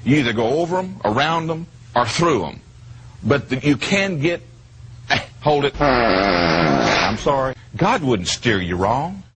You either go over them, around them, or through them. But you can get... hold it. I'm sorry. God wouldn't steer you wrong.